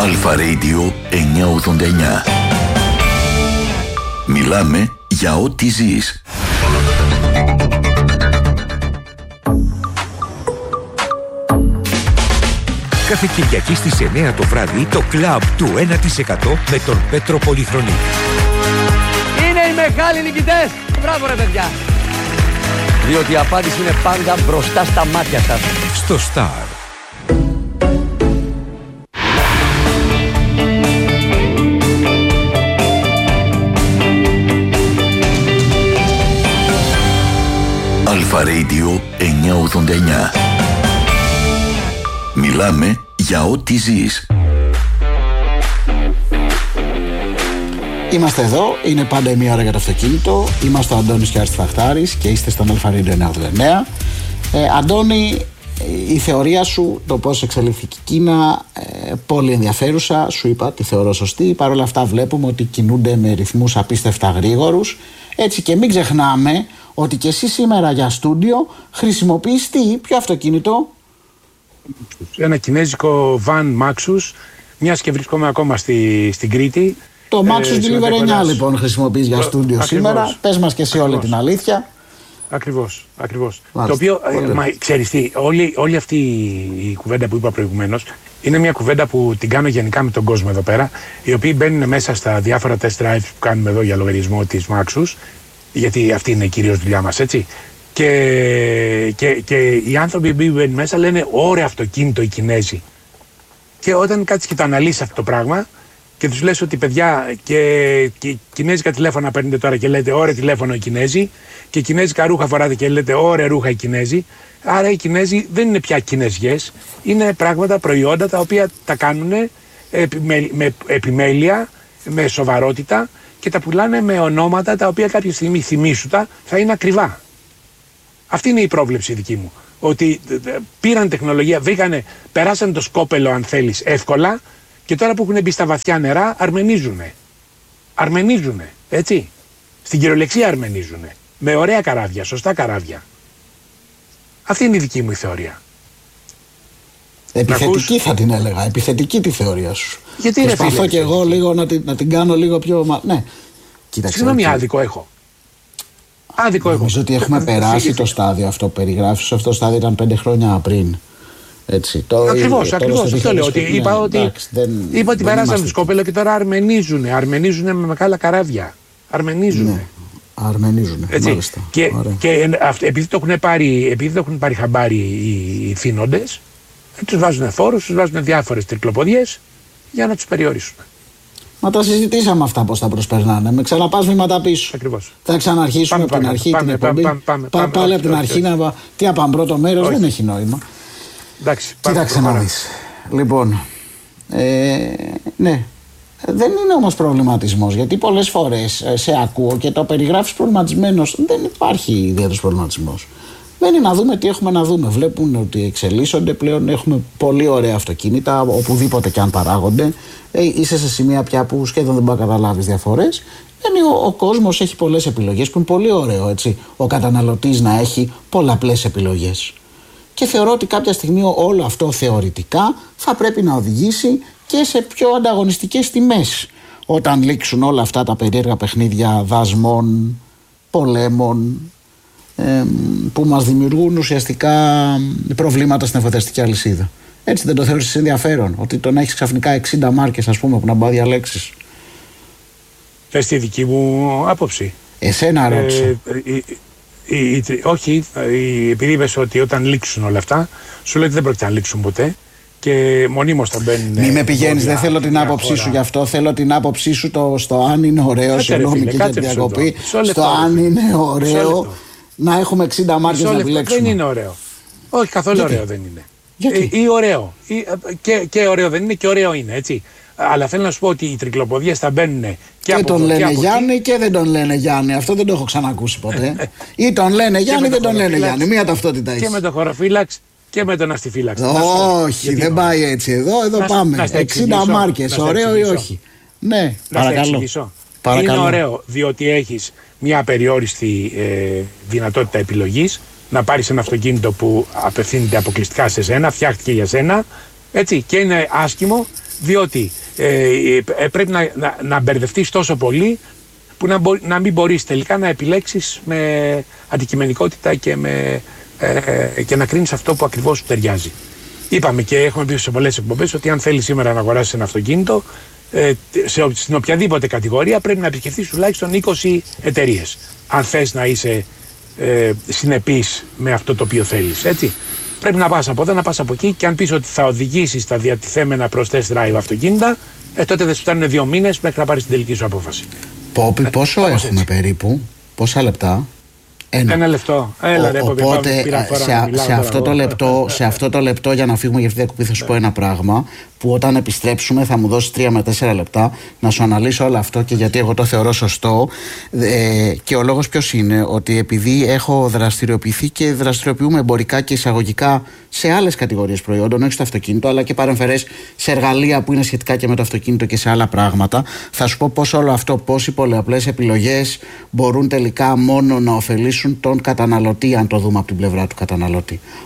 Αλφα Radio 989. Μιλάμε για ό,τι ζεις. Κάθε Κυριακή στις 9 το βράδυ το κλαμπ του 1% με τον Πέτρο Πολυχρονή. Είναι οι μεγάλοι νικητές. Μπράβο ρε παιδιά. Διότι η απάντηση είναι πάντα μπροστά στα μάτια σας. Στο Star. Αλφα Radio 989. Μιλάμε για ό,τι ζεις. Είμαστε εδώ, είναι πάντα η μία ώρα για το αυτοκίνητο. Είμαστε ο Αντώνης και ο Αριστοφαχτάρης και είστε στον Αλφα Radio 989. Αντώνη, η θεωρία σου, το πώς εξελίχθηκε η Κίνα, πολύ ενδιαφέρουσα. Σου είπα, τη θεωρώ σωστή. Παρ' όλα αυτά βλέπουμε ότι κινούνται με ρυθμούς απίστευτα γρήγορους. Έτσι, και μην ξεχνάμε ότι και εσύ σήμερα για στούντιο χρησιμοποιείς ποιο αυτοκίνητο? Ένα κινέζικο Van Maxus, μιας και βρίσκομαι ακόμα στην Κρήτη. Το Maxus Delivery 9 λοιπόν χρησιμοποιείς για στούντιο σήμερα. Πες μας και εσύ όλη την αλήθεια. Ακριβώς. Μάλιστα. Το οποίο, ξέρεις τι, όλη αυτή η κουβέντα που είπα προηγουμένως είναι μια κουβέντα που την κάνω γενικά με τον κόσμο εδώ πέρα, οι οποίοι μπαίνουν μέσα στα διάφορα test drives που κάνουμε εδώ για λογαριασμό της Maxus, γιατί αυτή είναι κυρίως δουλειά μας, έτσι. Και οι άνθρωποι που μπαίνουν μέσα λένε ωραίο αυτοκίνητο οι Κινέζοι. Και όταν κάτσεις και το αναλύσεις αυτό το πράγμα και τους λες ότι παιδιά και κινέζικα τηλέφωνα παίρνετε τώρα και λέτε ωραία τηλέφωνο οι Κινέζοι και κινέζικα ρούχα φοράτε και λέτε ωραία ρούχα οι Κινέζοι. Άρα οι Κινέζοι δεν είναι πια Κινέζιες, είναι πράγματα, προϊόντα τα οποία τα κάνουν με επιμέλεια, με σοβαρότητα και τα πουλάνε με ονόματα τα οποία κάποια στιγμή, θυμήσου τα, θα είναι ακριβά. Αυτή είναι η πρόβλεψη δική μου. Ότι πήραν τεχνολογία, περάσαν το σκόπελο αν θέλεις εύκολα και τώρα που έχουν μπει στα βαθιά νερά αρμενίζουνε, έτσι. Στην κυριολεξία αρμενίζουνε. Με ωραία καράβια, σωστά καράβια. Αυτή είναι η δική μου η θεωρία. Επιθετική θα την έλεγα, επιθετική τη θεωρία σου. Γιατί είναι προσπαθώ και εγώ λίγο να την κάνω λίγο πιο... Ναι. Κοίταξε. Συγγνώμη, άδικο έχω. Νομίζω ότι έχουμε περάσει το στάδιο αυτό που περιγράφεις. Αυτό το στάδιο ήταν 5 χρόνια πριν. Ακριβώς. Αυτό λέω. Είπα ότι περάσαν το σκόπελο και τώρα αρμενίζουνε με μεγάλα καράβια. Αρμενίζουνε. Μάλιστα. Και επειδή το έχουν πάρει χαμπάρι οι θύνοντες, τους βάζουν φόρους, τους βάζουν διάφορες τρικλοποδιές για να τους περιορίσουν. Μα τα συζητήσαμε αυτά πώς θα προσπερνάνε. Με ξαναπάς βήματα πίσω. Ακριβώς. Θα ξαναρχίσουμε από την αρχή την εκπομπή. Πάλι από την αρχή να. Τι να πάμε πρώτο μέρος, δεν έχει νόημα. Εντάξει. Κοίταξε να δεις. Λοιπόν. Ναι. Δεν είναι όμως προβληματισμός, γιατί πολλές φορές σε ακούω και το περιγράφεις προβληματισμένος. Δεν υπάρχει ιδιαίτερος προβληματισμός. Μένει να δούμε τι έχουμε να δούμε. Βλέπουν ότι εξελίσσονται πλέον. Έχουμε πολύ ωραία αυτοκίνητα, οπουδήποτε και αν παράγονται. Είσαι σε σημεία πια που σχεδόν δεν μπορεί να καταλάβεις διαφορές. Ο κόσμος έχει πολλές επιλογές που είναι πολύ ωραίο, έτσι. Ο καταναλωτής να έχει πολλαπλές επιλογές. Και θεωρώ ότι κάποια στιγμή όλο αυτό θεωρητικά θα πρέπει να οδηγήσει και σε πιο ανταγωνιστικές τιμές. Όταν λήξουν όλα αυτά τα περίεργα παιχνίδια δασμών, πολέμων, που μας δημιουργούν ουσιαστικά προβλήματα στην εφοδιαστική αλυσίδα. Έτσι δεν το θεωρείς ενδιαφέρον, ότι το να έχεις ξαφνικά 60 μάρκες, ας πούμε, που να μπορεί να διαλέξεις? Θες τη δική μου άποψη? Εσένα ρώτησα. Όχι, επειδή είπες ότι όταν λήξουν όλα αυτά, σου λέω ότι δεν πρόκειται να λήξουν ποτέ και μονίμως θα μπαίνουν. Μη με πηγαίνεις, δεν θέλω την άποψή σου γι' αυτό. Θέλω την άποψή σου στο αν είναι ωραίο, συγγνώμη και για την διακοπή. Στο αν είναι ωραίο να έχουμε 60 μάρκες να επιλέξουμε. Δεν είναι ωραίο. Όχι, καθόλου ωραίο δεν είναι. Γιατί? Ή ωραίο. Και ωραίο δεν είναι και ωραίο είναι, έτσι. Αλλά θέλω να σου πω ότι οι τρικλοποδιές θα μπαίνουν και από τον λένε Γιάννη και δεν τον λένε Γιάννη. Αυτό δεν το έχω ξανακούσει ποτέ. Ή τον λένε Γιάννη, δεν τον λένε Γιάννη. Μία ταυτότητα έχει. Και με το χωροφύλαξ και με τον αστιφύλαξ. Όχι, δεν πάει έτσι εδώ πάμε. 60 μάρκες, ωραίο ή όχι? Ναι, παρακαλώ. Είναι ωραίο διότι έχεις μια απεριόριστη δυνατότητα επιλογής, να πάρεις ένα αυτοκίνητο που απευθύνεται αποκλειστικά σε σένα, φτιάχτηκε για σένα, έτσι, και είναι άσχημο διότι πρέπει να μπερδευτείς τόσο πολύ που να μην μπορείς τελικά να επιλέξεις με αντικειμενικότητα και να κρίνεις αυτό που ακριβώς σου ταιριάζει. Είπαμε και έχουμε πει σε πολλές εκπομπές ότι αν θέλεις σήμερα να αγοράσεις ένα αυτοκίνητο, στην οποιαδήποτε κατηγορία πρέπει να επισκεφθείς τουλάχιστον 20 εταιρείες. Αν θες να είσαι συνεπής με αυτό το οποίο θέλεις, έτσι. Πρέπει να πας από εδώ, να πας από εκεί, και αν πεις ότι θα οδηγήσεις τα διατηθέμενα προς test drive αυτοκίνητα, τότε δεν σου φτάνουν 2 μήνες μέχρι να πάρεις την τελική σου απόφαση. Πόπι, πόσο έχουμε έτσι περίπου, πόσα λεπτά? Ένα λεπτό. Έλα, ρε, οπότε σε αυτό το λεπτό, για να φύγουμε για αυτή τη διακοπή, θα σου πω ένα πράγμα που όταν επιστρέψουμε θα μου δώσει 3 με 4 λεπτά να σου αναλύσω όλο αυτό, και γιατί εγώ το θεωρώ σωστό. Και ο λόγος ποιος είναι? Ότι επειδή έχω δραστηριοποιηθεί και δραστηριοποιούμε εμπορικά και εισαγωγικά σε άλλες κατηγορίες προϊόντων, όχι στο αυτοκίνητο, αλλά και παρεμφερές σε εργαλεία που είναι σχετικά και με το αυτοκίνητο και σε άλλα πράγματα, θα σου πω πώς όλο αυτό, πώς οι πολλαπλές επιλογές μπορούν τελικά μόνο να ωφελήσουν τον καταναλωτή, αν το δούμε από την πλευρά του καταναλωτή.